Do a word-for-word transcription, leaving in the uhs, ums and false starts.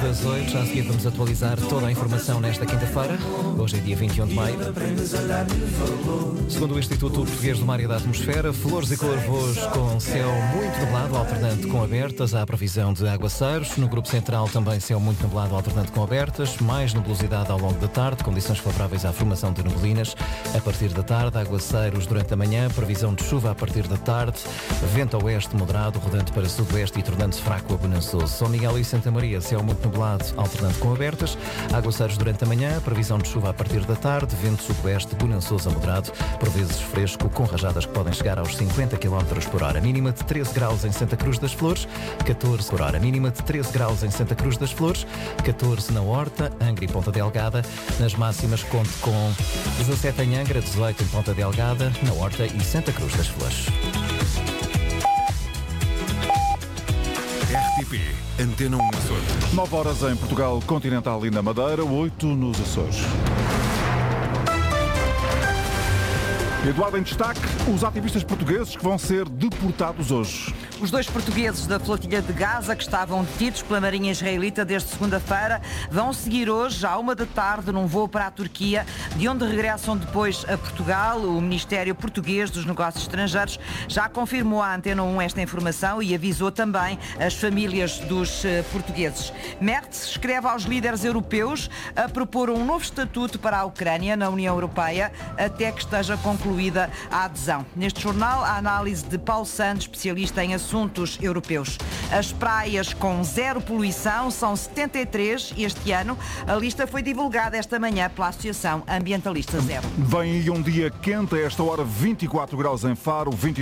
das oito. Já a seguir vamos atualizar toda a informação nesta quinta-feira. Hoje é dia vinte e um de maio. Segundo o Instituto Português do Mar e da Atmosfera, flores e cor-de-voz com céu muito nublado, alternante com abertas. Há previsão de aguaceiros. No Grupo Central também céu muito nublado, alternante com abertas. Mais nebulosidade ao longo da tarde, condições favoráveis à formação de neblinas. A partir da tarde, aguaceiros durante a manhã, previsão de chuva a partir da tarde. Vento a oeste moderado, rodante para sudoeste e tornando-se fraco a bonançoso. São Miguel e Santa Maria, céu muito nublado, alternante com abertas. Aguaceiros durante a manhã, previsão de chuva a partir da tarde. Vento sudoeste, bonançoso a moderado, por vezes fresco, com rajadas que podem chegar aos cinquenta quilómetros por hora. Mínima de treze graus em Santa Cruz das Flores, catorze por hora. Mínima de treze graus em Santa Cruz das Flores, catorze na Horta, Angra e Ponta Delgada. Nas máximas, conto com dezassete em Angra, dezoito em Ponta Delgada, na Horta e Santa Cruz das Flores. R T P, Antena um Açores. nove horas em Portugal Continental e na Madeira, oito nos Açores. Eduardo, em destaque, os ativistas portugueses que vão ser deportados hoje. Os dois portugueses da flotilha de Gaza, que estavam detidos pela Marinha Israelita desde segunda-feira, vão seguir hoje, à uma da tarde, num voo para a Turquia, de onde regressam depois a Portugal. O Ministério Português dos Negócios Estrangeiros já confirmou à Antena um esta informação e avisou também as famílias dos portugueses. Merz escreve aos líderes europeus a propor um novo estatuto para a Ucrânia na União Europeia, até que esteja concluída a adesão. Neste jornal, a análise de Paulo Santos, especialista em assuntos assuntos europeus. As praias com zero poluição são setenta e três este ano. A lista foi divulgada esta manhã pela Associação Ambientalista Zero. Vem aí um dia quente, a esta hora vinte e quatro graus em Faro, vinte